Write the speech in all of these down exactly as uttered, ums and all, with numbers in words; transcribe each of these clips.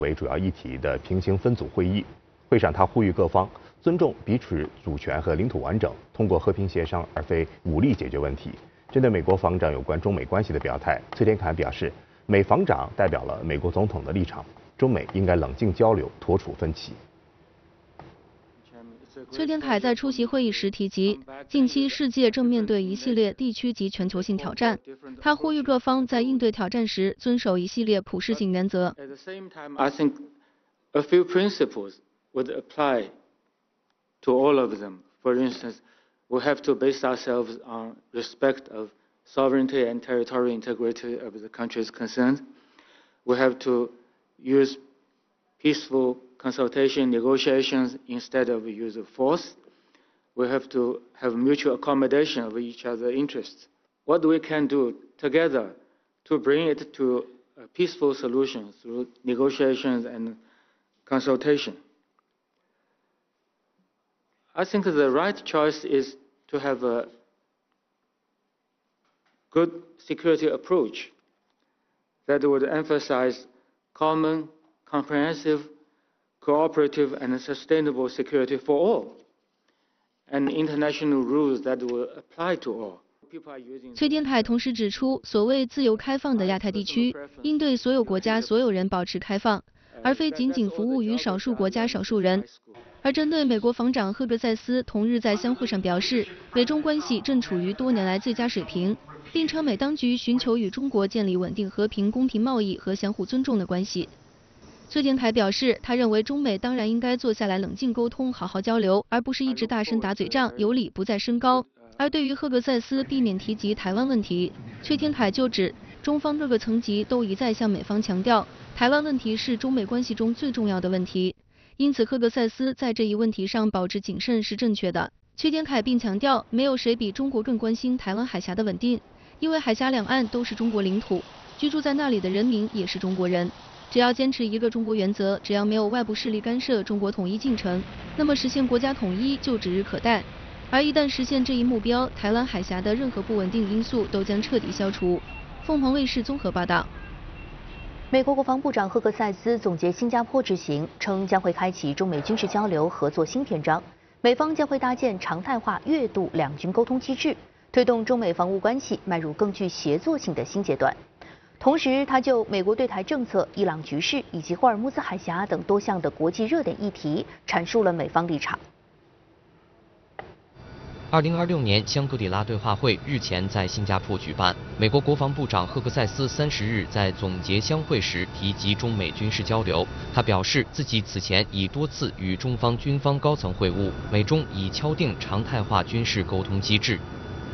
为主要议题的平行分组会议。会上，他呼吁各方尊重彼此主权和领土完整，通过和平协商而非武力解决问题。针对美国防长有关中美关系的表态，崔天凯表示，美防长代表了美国总统的立场，中美应该冷静交流，妥处分歧。 崔天凯在出席会议时提及，近期世界正面对一系列地区及全球性挑战。他呼吁各方在应对挑战时遵守一系列普世性原则。 At the same time, I think a few principles would apply to all of them. For instance, we have to base ourselves on respect of sovereignty and territorial integrity of the countries concerned. We have to use peaceful consultation, negotiations instead of use of force. We have to have mutual accommodation of each other's interests. What we can do together to bring it to a peaceful solution through negotiations and consultation. I think the right choice is to have a good security approach that would emphasize common, comprehensive, cooperative and sustainable security for all, and international rules that will apply to all. 崔天凯同时指出，所谓自由开放的亚太地区，应对所有国家、所有人保持开放，而非仅仅服务于少数国家、少数人。而针对美国防长赫格塞斯同日在相会上表示，美中关系正处于多年来最佳水平，并称美当局寻求与中国建立稳定、和平、公平贸易和相互尊重的关系。 崔天凯表示，他认为中美当然应该坐下来冷静沟通，好好交流，而不是一直大声打嘴仗，有理不在声高。而对于赫格塞斯避免提及台湾问题，崔天凯就指，中方各个层级都一再向美方强调，台湾问题是中美关系中最重要的问题，因此赫格塞斯在这一问题上保持谨慎是正确的。崔天凯并强调，没有谁比中国更关心台湾海峡的稳定，因为海峡两岸都是中国领土，居住在那里的人民也是中国人。 只要坚持一个中国原则，只要没有外部势力干涉中国统一进程，那么实现国家统一就指日可待。而一旦实现这一目标，台湾海峡的任何不稳定因素都将彻底消除。凤凰卫视综合报道。 美国国防部长赫格塞斯总结新加坡之行，称将会开启中美军事交流合作新篇章，美方将会搭建常态化月度两军沟通机制，推动中美防务关系迈入更具协作性的新阶段。 同时，他就美国对台政策、伊朗局势以及霍尔木兹海峡等多项的国际热点议题阐述了美方立场。 二零二六年香格里拉对话会日前在新加坡举办，美国国防部长赫格塞斯三十日在总结相会时提及中美军事交流。他表示，自己此前已多次与中方军方高层会晤，美中已敲定常态化军事沟通机制。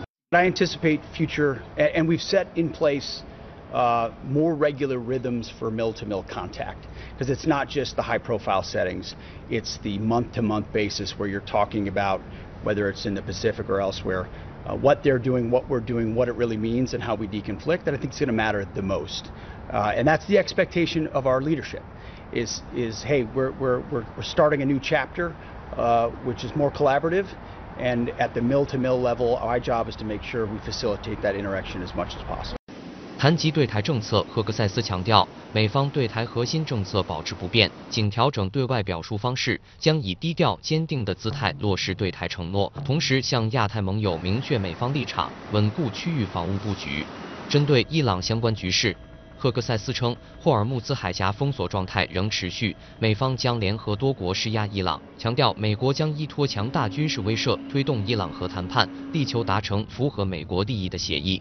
I anticipate future, and we've set in place. Uh, more regular rhythms for mill-to-mill contact, because it's not just the high-profile settings, it's the month-to-month basis where you're talking about whether it's in the Pacific or elsewhere, uh, what they're doing, what we're doing, what it really means, and how we deconflict. That I think is going to matter the most, uh, and that's the expectation of our leadership. Is is hey, we're we're we're, we're starting a new chapter, uh, which is more collaborative. And at the mill-to-mill level, our job is to make sure we facilitate that interaction as much as possible. 谈及对台政策，赫格塞斯强调，美方对台核心政策保持不变，仅调整对外表述方式，将以低调坚定的姿态落实对台承诺，同时向亚太盟友明确美方立场，稳固区域防务布局。针对伊朗相关局势，赫格塞斯称，霍尔木兹海峡封锁状态仍持续，美方将联合多国施压伊朗，强调美国将依托强大军事威慑，推动伊朗核谈判，力求达成符合美国利益的协议。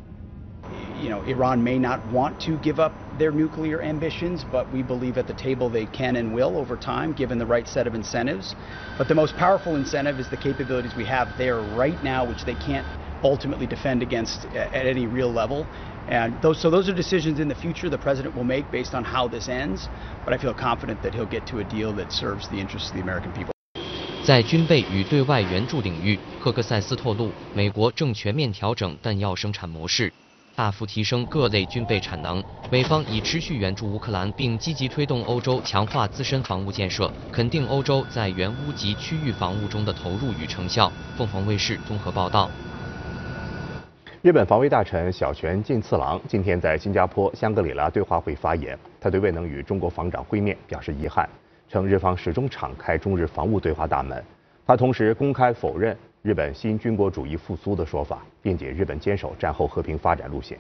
You know, Iran may not want to give up their nuclear ambitions, but we believe at the table they can and will over time, given the right set of incentives. But the most powerful incentive is the capabilities we have there right now, which they can't ultimately defend against at any real level. And those, so those are decisions in the future the president will make based on how this ends. But I feel confident that he'll get to a deal that serves the interests of the American people. 在军备与对外援助领域，赫格塞斯透露，美国正全面调整弹药生产模式。 大幅提升各类军备产能，美方已持续援助乌克兰，并积极推动欧洲强化自身防务建设，肯定欧洲在援乌及区域防务中的投入与成效。凤凰卫视综合报道。 日本防卫大臣小泉进次郎今天在新加坡香格里拉对话会发言，他对未能与中国防长会面表示遗憾，称日方始终敞开中日防务对话大门。他同时公开否认日本新军国主义复苏的说法，辩解日本坚守战后和平发展路线。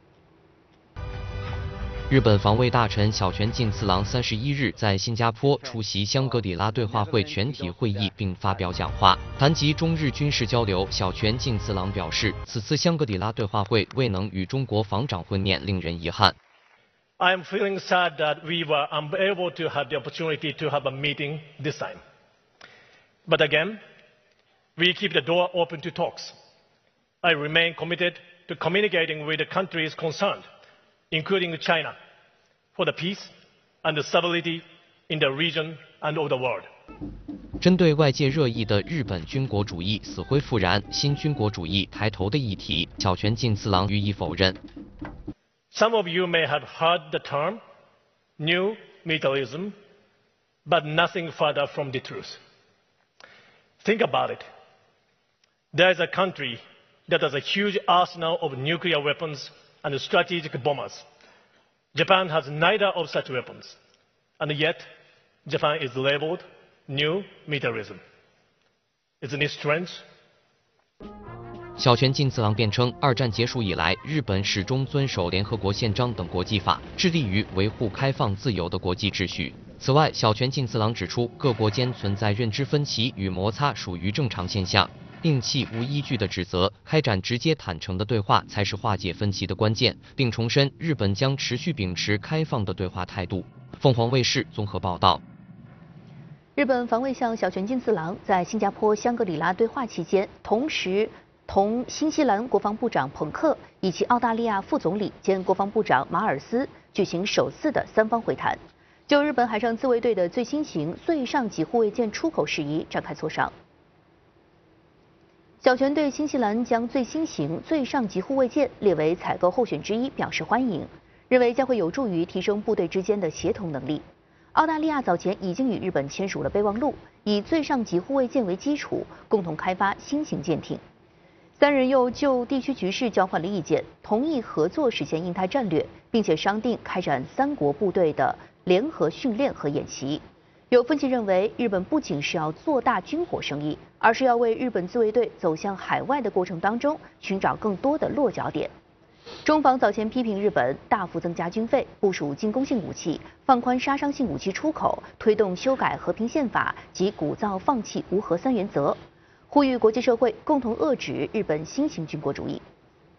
日本防卫大臣小泉进次郎三十一日在新加坡出席香格里拉对话会全体会议并发表讲话，谈及中日军事交流，小泉进次郎表示，此次香格里拉对话会未能与中国防长会面，令人遗憾。 I am feeling sad that we were unable to have the opportunity to have a meeting this time. But again, we keep the door open to talks. I remain committed to communicating with the countries concerned, including China, for the peace and the stability in the region and of the world. 针对外界热议的日本军国主义死灰复燃、新军国主义抬头的议题，小泉进次郎予以否认。 Some of you may have heard the term new militarism, but nothing further from the truth. Think about it. There is a country that has a huge arsenal of nuclear weapons and strategic bombers. Japan has neither of such weapons, and yet Japan is labeled new militarism. Isn't it strange? 小泉进次郎辩称，二战结束以来，日本始终遵守联合国宪章等国际法，致力于维护开放自由的国际秩序。此外，小泉进次郎指出，各国间存在认知分歧与摩擦属于正常现象，摒弃无依据的指责，开展直接坦诚的对话才是化解分歧的关键，并重申日本将持续秉持开放的对话态度。凤凰卫视综合报道。 日本防卫相小泉进次郎在新加坡香格里拉对话期间，同时同新西兰国防部长彭克以及澳大利亚副总理兼国防部长马尔斯举行首次的三方会谈，就日本海上自卫队的最新型最上级护卫舰出口事宜展开磋商。小泉对新西兰将最新型最上级护卫舰列为采购候选之一表示欢迎，认为将会有助于提升部队之间的协同能力。澳大利亚早前已经与日本签署了备忘录，以最上级护卫舰为基础，共同开发新型舰艇。三人又就地区局势交换了意见，同意合作实现印太战略，并且商定开展三国部队的联合训练和演习。有分析认为，日本不仅是要做大军火生意，而是要为日本自卫队走向海外的过程当中寻找更多的落脚点。中方早前批评日本大幅增加军费，部署进攻性武器，放宽杀伤性武器出口，推动修改和平宪法及鼓噪放弃无核三原则，呼吁国际社会共同遏止日本新型军国主义。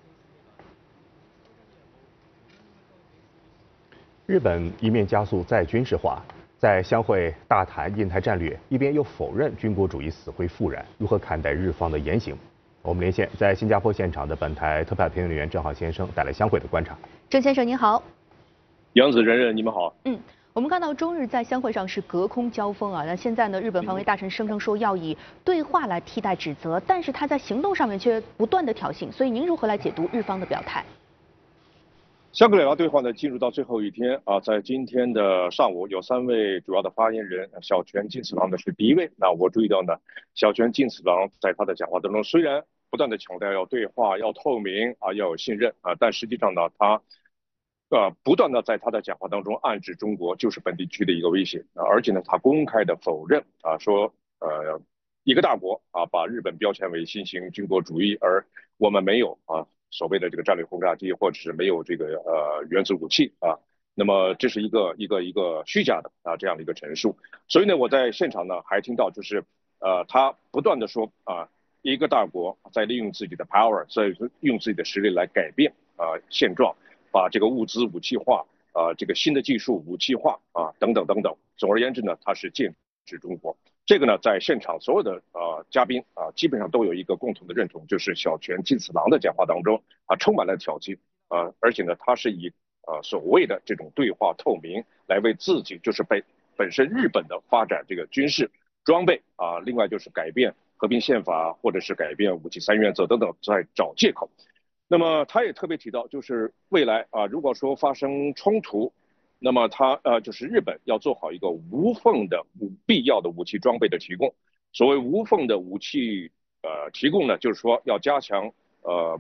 日本一面加速再军事化，在相会大谈印太战略，一边又否认军国主义死灰复燃，如何看待日方的言行？我们连线在新加坡现场的本台特派评论员郑浩先生带来相会的观察。 郑先生您好。 杨子、任任，你们好。 嗯。我们看到中日在相会上是隔空交锋啊，那现在呢，日本防卫大臣声称说要以对话来替代指责，但是他在行动上面却不断的挑衅，所以您如何来解读日方的表态？ 香格里拉对话呢进入到最后一天啊，在今天的上午有三位主要的发言人，小泉进次郎呢是第一位。那我注意到呢，小泉进次郎在他的讲话当中，虽然不断的强调要对话、要透明啊、要有信任啊，但实际上呢，他呃，不断的在他的讲话当中暗指中国就是本地区的一个威胁，啊、而且呢，他公开的否认啊，说呃，一个大国啊把日本标签为新型军国主义，而我们没有啊所谓的这个战略轰炸机，或者是没有这个呃原子武器啊，那么这是一个一个一个虚假的啊这样的一个陈述。所以呢，我在现场呢还听到就是呃，他不断的说啊，一个大国在利用自己的 power， 在用自己的实力来改变啊现状。把这个物资武器化，啊、呃，这个新的技术武器化啊，等等等等。总而言之呢，它是剑指中国。这个呢，在现场所有的呃嘉宾啊，基本上都有一个共同的认同，就是小泉进次郎的讲话当中啊，充满了挑衅啊，而且呢，他是以呃所谓的这种对话透明来为自己就是被本身日本的发展这个军事装备啊，另外就是改变和平宪法或者是改变武器三原则等等，在找借口。那么他也特别提到，就是未来啊，如果说发生冲突，那么他呃就是日本要做好一个无缝的无必要的武器装备的提供。所谓无缝的武器呃提供呢，就是说要加强呃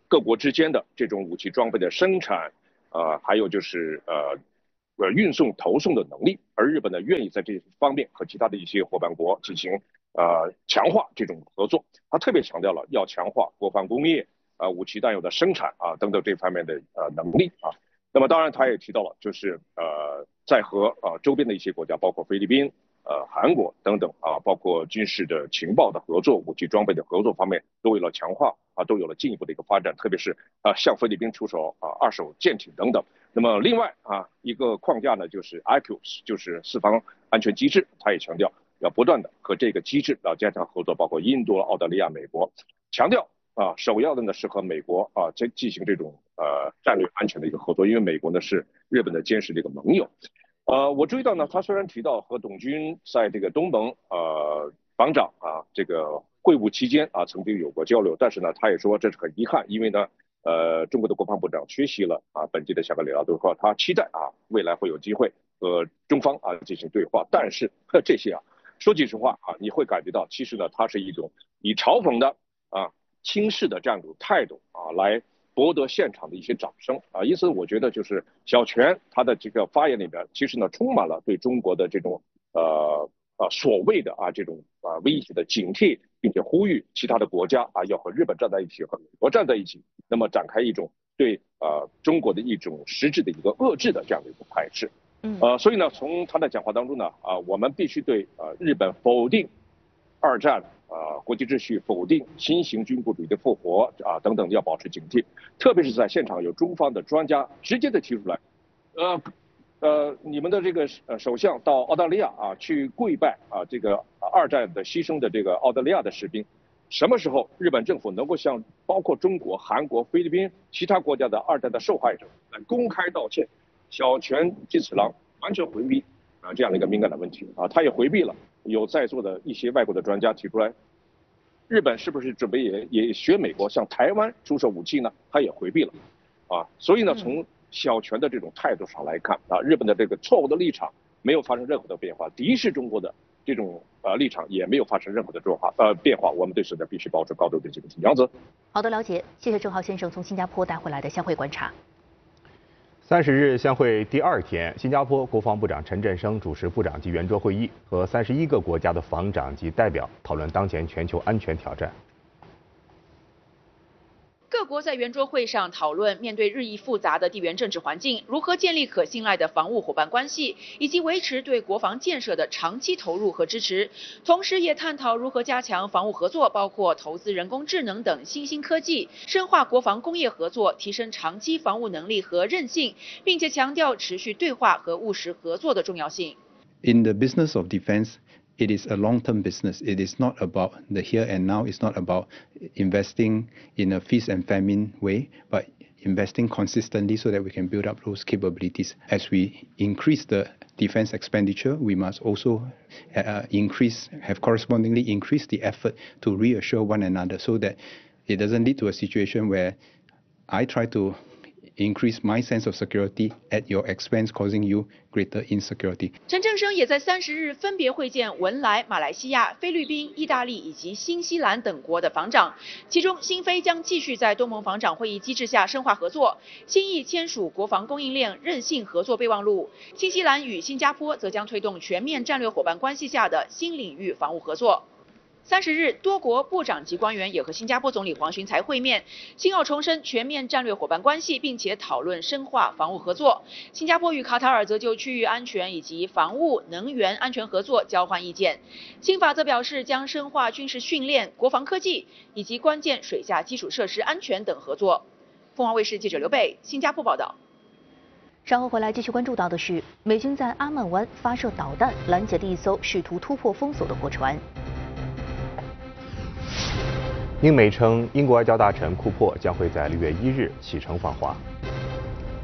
各国之间的这种武器装备的生产，呃，还有就是呃呃运送投送的能力，而日本呢愿意在这方面和其他的一些伙伴国进行呃强化这种合作。他特别强调了要强化国防工业、啊、呃、武器弹药的生产啊等等这方面的呃能力啊。那么当然他也提到了，就是呃在和呃周边的一些国家，包括菲律宾、呃韩国等等啊，包括军事的情报的合作、武器装备的合作方面，都有了强化啊，都有了进一步的一个发展，特别是啊向菲律宾出手啊二手舰艇等等。那么另外啊一个框架呢，就是 I Q U S， 就是四方安全机制，他也强调要不断的和这个机制要加强合作，包括印度、澳大利亚、美国，强调啊首要的呢是和美国啊进进行这种呃战略安全的一个合作，因为美国呢是日本的坚实的一个盟友。呃，我注意到呢，他虽然提到和董军在这个东盟呃防长啊这个会晤期间啊曾经有过交流，但是呢，他也说这是很遗憾，因为呢，呃，中国的国防部长缺席了啊本届的香格里拉对话，他期待啊未来会有机会和中方啊进行对话，但是呵这些啊，说句实话啊，你会感觉到其实呢，他是一种以嘲讽的啊轻视的这样一种态度啊来博得现场的一些掌声啊，因此我觉得就是小泉他的这个发言里边，其实呢充满了对中国的这种呃呃所谓的啊这种啊威胁的警惕，并且呼吁其他的国家啊要和日本站在一起，和美国站在一起，那么展开一种对呃中国的一种实质的一个遏制的这样的一个排斥。呃，所以呢，从他的讲话当中呢，啊，我们必须对呃日本否定二战啊国际秩序，否定新型军国主义的复活啊等等要保持警惕，特别是在现场有中方的专家直接的提出来，呃呃，你们的这个呃首相到澳大利亚啊去跪拜啊这个二战的牺牲的这个澳大利亚的士兵，什么时候日本政府能够向包括中国、韩国、菲律宾其他国家的二战的受害者来公开道歉？小泉进次郎完全回避啊这样的一个敏感的问题啊，他也回避了有在座的一些外国的专家提出来，日本是不是准备也也学美国向台湾出售武器呢？他也回避了啊，所以呢，从小泉的这种态度上来看啊，日本的这个错误的立场没有发生任何的变化，敌视中国的这种呃立场也没有发生任何的变化呃变化，我们对此呢必须保持高度的警惕。杨子， 好的了解，谢谢郑浩先生从新加坡带回来的相会观察。 三十日相会第二天，新加坡国防部长陈振声主持部长级圆桌会议，和三十一个国家的防长及代表讨论当前全球安全挑战。 各国在圆桌会上讨论面对日益复杂的地缘政治环境，如何建立可信赖的防务伙伴关系，以及维持对国防建设的长期投入和支持。同时，也探讨如何加强防务合作，包括投资人工智能等新兴科技，深化国防工业合作，提升长期防务能力和韧性，并且强调持续对话和务实合作的重要性。 In the business of defense, it is a long-term business. It is not about the here and now. It's not about investing in a feast and famine way, but investing consistently so that we can build up those capabilities. As we increase the defense expenditure, we must also uh, increase, have correspondingly increased the effort to reassure one another so that it doesn't lead to a situation where I try to increase my sense of security at your expense, causing you greater insecurity. 陈振声也在三十日分别会见文莱、马来西亚、菲律宾、意大利以及新西兰等国的防长，其中新菲将继续在东盟防长会议机制下深化合作，新意签署国防供应链韧性合作备忘录，新西兰与新加坡则将推动全面战略伙伴关系下的新领域防务合作。三十日，多国部长级官员也和新加坡总理黄循财会面，新澳重申全面战略伙伴关系，并且讨论深化防务合作。新加坡与卡塔尔则就区域安全以及防务、能源安全合作交换意见。新法则表示将深化军事训练、国防科技以及关键水下基础设施安全等合作。凤凰卫视记者刘贝，新加坡报道。 稍后回来继续关注到的是，美军在阿曼湾发射导弹，拦截了一艘试图突破封锁的货船。 英美称，英国外交大臣库珀将会在六月一日启程访华。